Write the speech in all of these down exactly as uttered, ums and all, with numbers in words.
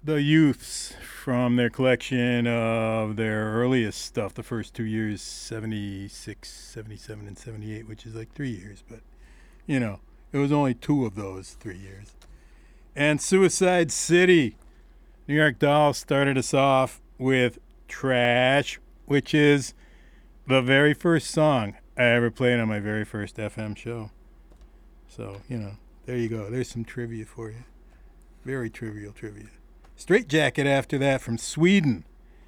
The Youths from their collection of their earliest stuff, the first two years, seventy-six, seventy-seven, and seventy-eight, which is like three years, but, you know, it was only two of those three years. And Suicide City, New York Dolls started us off with Trash, which is the very first song I ever played on my very first F M show. So, you know, there you go. There's some trivia for you. Very trivial trivia. Straight Jacket after that from Sweden.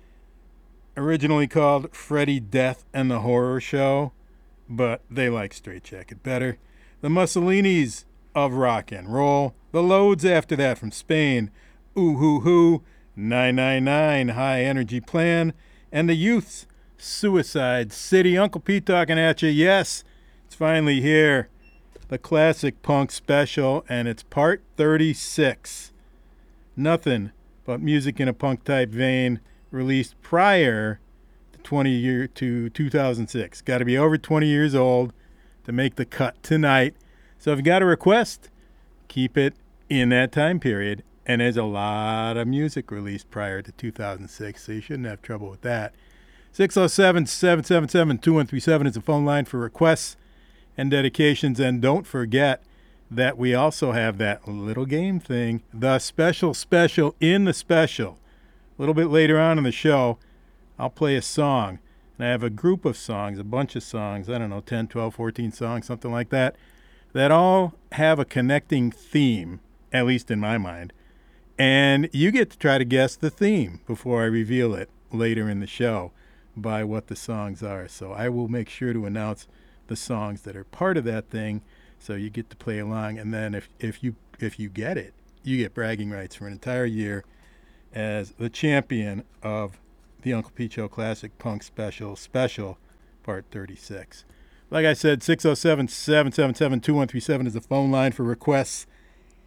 Originally called Freddy Death and the Horror Show, but they like Straight Jacket better. The Mussolinis of rock and roll. The Loads after that from Spain. Ooh Hoo Hoo, nine nine nine, High Energy Plan. And the Youths, Suicide City. Uncle Pete talking at you. Yes, it's finally here. The Classic Punk Special, and it's part thirty-six. Nothing but music in a punk-type vein, released prior to twenty year to two thousand six. Got to be over twenty years old to make the cut tonight. So if you got a request, keep it in that time period. And there's a lot of music released prior to two thousand six, so you shouldn't have trouble with that. six oh seven, seven seven seven, two one three seven is the phone line for requests and dedications. And don't forget that we also have that little game thing, the special special in the special. A little bit later on in the show, I'll play a song. And I have a group of songs, a bunch of songs, I don't know, ten, twelve, fourteen songs, something like that, that all have a connecting theme, at least in my mind. And you get to try to guess the theme before I reveal it later in the show by what the songs are. So I will make sure to announce the songs that are part of that thing, so you get to play along. And then if, if you if you get it, you get bragging rights for an entire year as the champion of the Uncle Pete Show Classic Punk Special, Special, Part thirty-six. Like I said, six oh seven, seven seven seven, two one three seven is the phone line for requests.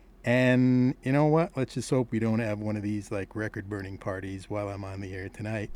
And you know what? Let's just hope we don't have one of these like record-burning parties while I'm on the air tonight.